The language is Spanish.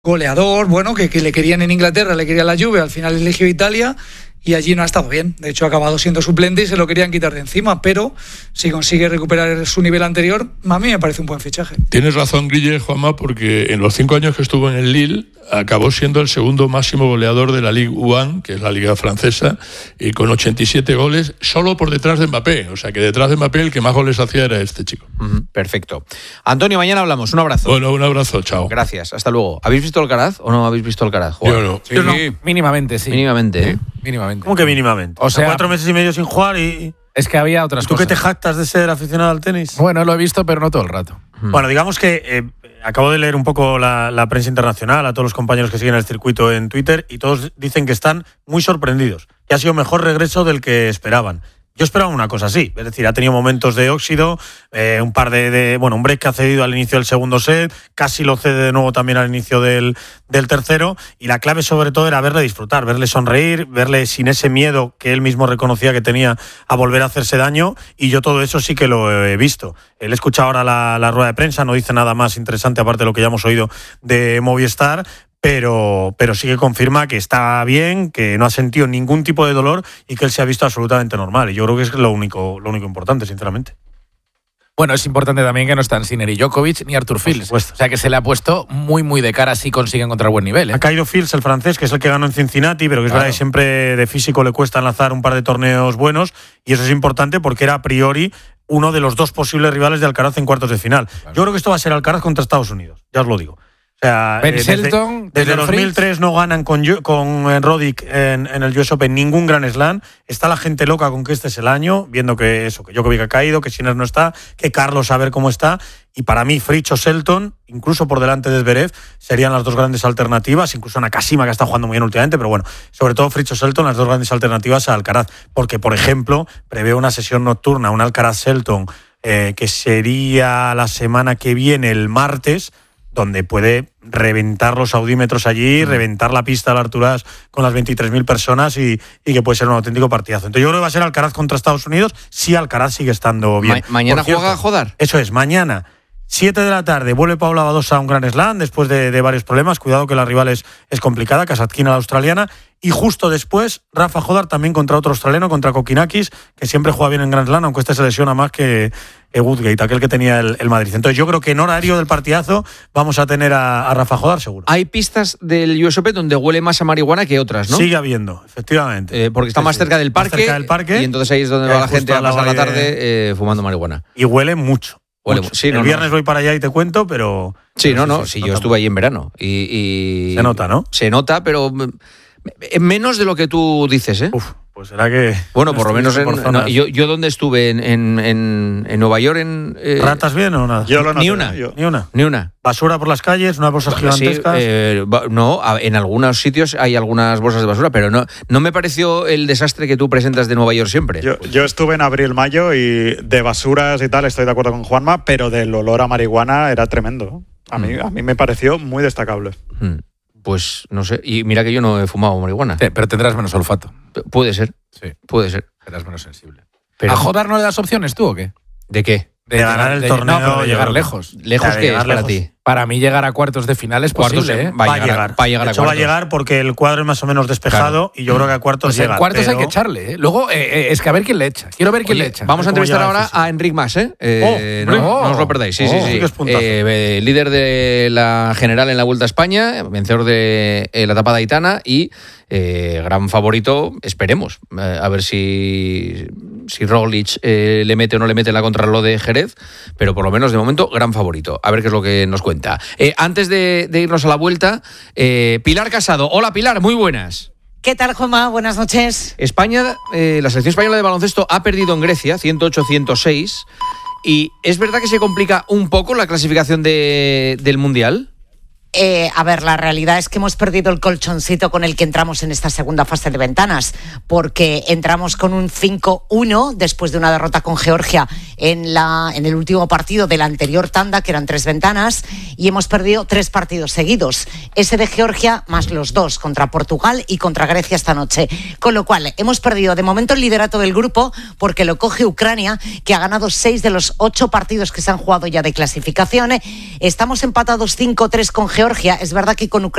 goleador, bueno, que le querían en Inglaterra, le quería la Juve, al final eligió Italia y allí no ha estado bien. De hecho, ha acabado siendo suplente y se lo querían quitar de encima, pero si consigue recuperar su nivel anterior, a mí me parece un buen fichaje. Tienes razón, Guille, Juanma, porque en los 5 años que estuvo en el Lille acabó siendo el segundo máximo goleador de la Ligue 1, que es la liga francesa, y con 87 goles, solo por detrás de Mbappé. O sea que detrás de Mbappé el que más goles hacía era este chico. Perfecto. Antonio, mañana hablamos. Un abrazo. Bueno, un abrazo, chao. Gracias, hasta luego. ¿Habéis visto Alcaraz o no habéis visto Alcaraz jugar? Yo no. Sí, yo no. Mínimamente, sí. Mínimamente, ¿eh? Mínimamente. ¿Cómo que mínimamente? O sea, 4 meses y medio sin jugar y... Es que había otras ¿Tú cosas. qué te jactas de ser aficionado al tenis? Bueno, lo he visto, pero no todo el rato. Bueno, digamos que acabo de leer un poco la prensa internacional, a todos los compañeros que siguen el circuito en Twitter, y todos dicen que están muy sorprendidos, que ha sido mejor regreso del que esperaban. Yo esperaba una cosa así, es decir, ha tenido momentos de óxido, un par un break que ha cedido al inicio del segundo set, casi lo cede de nuevo también al inicio del tercero, y la clave sobre todo era verle disfrutar, verle sonreír, verle sin ese miedo que él mismo reconocía que tenía a volver a hacerse daño, y yo todo eso sí que lo he visto. Él escucha ahora la rueda de prensa, no dice nada más interesante aparte de lo que ya hemos oído de Movistar, pero sí que confirma que está bien, que no ha sentido ningún tipo de dolor y que él se ha visto absolutamente normal. Y yo creo que es lo único importante, sinceramente. Bueno, es importante también que no están Sinner y Djokovic ni Arthur Fils. O sea que se le ha puesto muy, muy de cara si consigue encontrar buen nivel, ¿eh? Ha caído Fils, el francés, que es el que ganó en Cincinnati, pero que es verdad que siempre de físico le cuesta lanzar un par de torneos buenos, y eso es importante porque era a priori uno de los 2 posibles rivales de Alcaraz en cuartos de final. Claro. Yo creo que esto va a ser Alcaraz contra Estados Unidos, ya os lo digo. O sea, desde 2003 no ganan con Roddick en el US Open ningún Grand Slam. Está la gente loca con que este es el año, viendo que Djokovic ha caído, que Sinner no está, que Carlos a ver cómo está. Y para mí, Fritz o Shelton, incluso por delante de Zverev, serían las 2 grandes alternativas. Incluso Nakashima, que está jugando muy bien últimamente, pero bueno, sobre todo Fritz o Shelton, las 2 grandes alternativas a Alcaraz. Porque, por ejemplo, prevé una sesión nocturna, un Alcaraz-Shelton, que sería la semana que viene, el martes, donde puede reventar los audímetros allí, reventar la pista del Artur Ashe con las 23.000 personas y que puede ser un auténtico partidazo. Entonces yo creo que va a ser Alcaraz contra Estados Unidos si Alcaraz sigue estando bien. ¿Mañana juega Jodar? Eso es, mañana, 7 de la tarde, vuelve Paula Badosa a un Grand Slam después de varios problemas. Cuidado que la rival es complicada, Kasatkina, la australiana. Y justo después, Rafa Jodar también contra otro australiano, contra Kokinakis, que siempre juega bien en Grand Slam, aunque este se lesiona más que Woodgate, aquel que tenía el Madrid. Entonces yo creo que en horario del partidazo vamos a tener a Rafa Jodar seguro. Hay pistas del US Open donde huele más a marihuana que otras, ¿no? Sigue habiendo, efectivamente. Porque está más cerca del parque, y entonces ahí es donde va la gente a pasar la tarde fumando marihuana. Y huele mucho. Sí, el viernes voy para allá y te cuento, pero... Sí, sí, yo estuve ahí en verano. Y se nota, ¿no? Se nota, pero menos de lo que tú dices, ¿eh? Pues será que... Bueno, por lo menos yo donde estuve en Nueva York... ¿Ratas bien o nada? Yo ni una. ¿Basura por las calles? ¿Unas bolsas gigantescas? Sí, no, en algunos sitios hay algunas bolsas de basura, pero no me pareció el desastre que tú presentas de Nueva York siempre. Yo estuve en abril-mayo y de basuras y tal, estoy de acuerdo con Juanma, pero del olor a marihuana era tremendo. A mí me pareció muy destacable. Pues no sé, y mira que yo no he fumado marihuana. Sí, pero tendrás menos olfato. Puede ser. Sí. Puede ser. Serás menos sensible. Pero, ¿a Jodar no le das opciones tú o qué? ¿De qué? De ganar el torneo. No, pero de llegar lejos. ¿Lejos qué es para ti? Para mí llegar a cuartos de final es posible, ¿eh? Va a llegar. Va a llegar porque el cuadro es más o menos despejado, y yo creo que a cuartos llega. En cuartos hay que echarle, ¿eh? Luego, es que a ver quién le echa. Quiero ver quién le echa. Vamos a entrevistar ahora a Enric Mas, ¿eh? No os lo perdáis. Sí. Líder de la general en la Vuelta a España, vencedor de la etapa de Aitana y gran favorito, esperemos. A ver si Roglic le mete o no le mete la contrarreloj de Jerez, pero por lo menos de momento gran favorito. A ver qué es lo que nos cuenta. Antes de irnos a la Vuelta, Pilar Casado. Hola Pilar, muy buenas. ¿Qué tal, Juanma? Buenas noches. España, la selección española de baloncesto ha perdido en Grecia, 108-106, y ¿es verdad que se complica un poco la clasificación del Mundial? A ver, la realidad es que hemos perdido el colchoncito con el que entramos en esta segunda fase de ventanas, porque entramos con un 5-1 después de una derrota con Georgia en el último partido de la anterior tanda, que eran 3 ventanas, y hemos perdido 3 partidos seguidos. Ese de Georgia más los 2 contra Portugal y contra Grecia esta noche. Con lo cual, hemos perdido de momento el liderato del grupo porque lo coge Ucrania, que ha ganado 6 de los 8 partidos que se han jugado ya de clasificación. Estamos empatados 5-3 con Georgia. Es verdad que con Ucrania